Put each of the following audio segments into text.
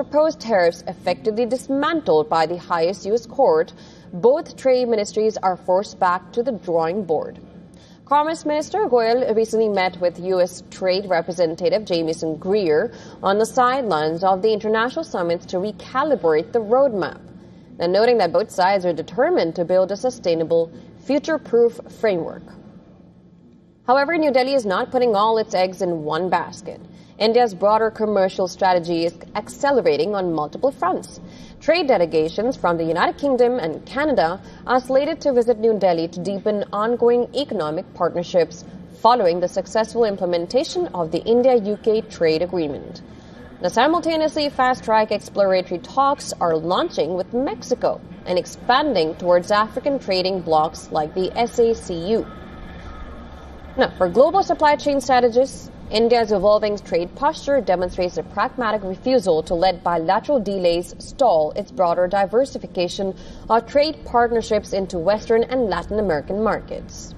proposed tariffs effectively dismantled by the highest U.S. court, both trade ministries are forced back to the drawing board. Commerce Minister Goyal recently met with U.S. Trade Representative Jamieson Greer on the sidelines of the international summits to recalibrate the roadmap, and noting that both sides are determined to build a sustainable, future-proof framework. However, New Delhi is not putting all its eggs in one basket. India's broader commercial strategy is accelerating on multiple fronts. Trade delegations from the United Kingdom and Canada are slated to visit New Delhi to deepen ongoing economic partnerships following the successful implementation of the India-UK trade agreement. Now, simultaneously, fast-track exploratory talks are launching with Mexico and expanding towards African trading blocs like the SACU. Now, for global supply chain strategists, India's evolving trade posture demonstrates a pragmatic refusal to let bilateral delays stall its broader diversification of trade partnerships into Western and Latin American markets.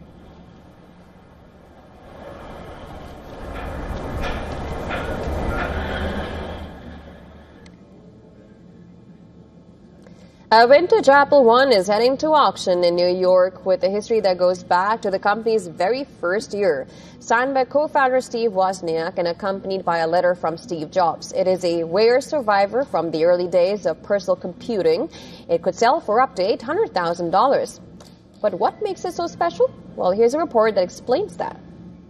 A vintage Apple I is heading to auction in New York with a history that goes back to the company's very first year. Signed by co-founder Steve Wozniak and accompanied by a letter from Steve Jobs. It is a rare survivor from the early days of personal computing. It could sell for up to $800,000. But what makes it so special? Well, here's a report that explains that.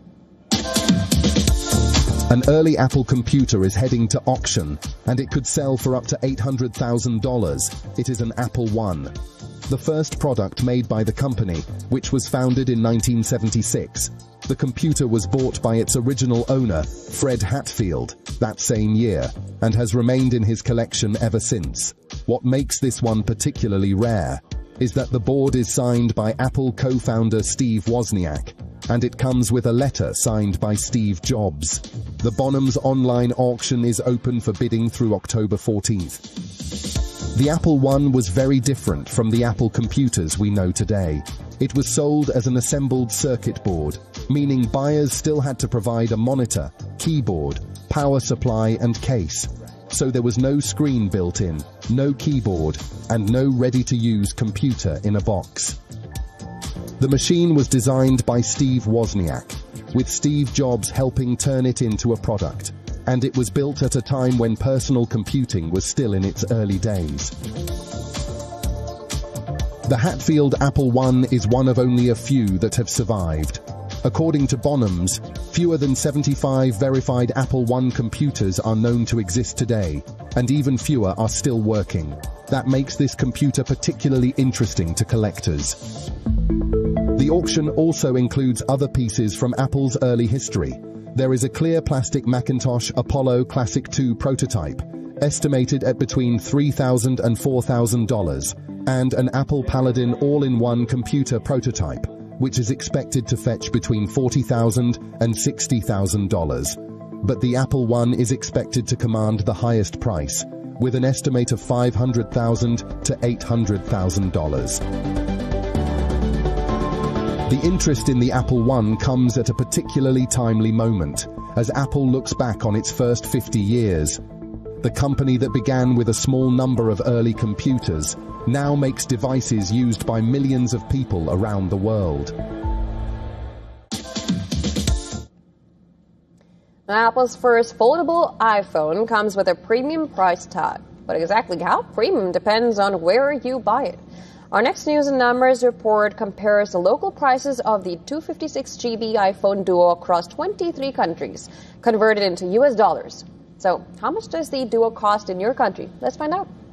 An early Apple computer is heading to auction, and it could sell for up to $800,000. It is an Apple I, the first product made by the company, which was founded in 1976. The computer was bought by its original owner, Fred Hatfield, that same year, and has remained in his collection ever since. What makes this one particularly rare is that the board is signed by Apple co-founder Steve Wozniak, and it comes with a letter signed by Steve Jobs. The Bonhams online auction is open for bidding through October 14th. The Apple I was very different from the Apple computers we know today. It was sold as an assembled circuit board, meaning buyers still had to provide a monitor, keyboard, power supply and case. So there was no screen built in, no keyboard, and no ready-to-use computer in a box. The machine was designed by Steve Wozniak, with Steve Jobs helping turn it into a product, and it was built at a time when personal computing was still in its early days. The Hatfield Apple I is one of only a few that have survived. According to Bonhams, fewer than 75 verified Apple I computers are known to exist today, and even fewer are still working. That makes this computer particularly interesting to collectors. The auction also includes other pieces from Apple's early history. There is a clear plastic Macintosh Apollo Classic II prototype, estimated at between $3,000 and $4,000, and an Apple Paladin all-in-one computer prototype, which is expected to fetch between $40,000 and $60,000. But the Apple I is expected to command the highest price, with an estimate of $500,000 to $800,000. The interest in the Apple I comes at a particularly timely moment, as Apple looks back on its first 50 years. The company that began with a small number of early computers now makes devices used by millions of people around the world. Apple's first foldable iPhone comes with a premium price tag. But exactly how premium depends on where you buy it. Our next News and Numbers report compares the local prices of the 256GB iPhone Duo across 23 countries, converted into US dollars. So, how much does the Duo cost in your country? Let's find out.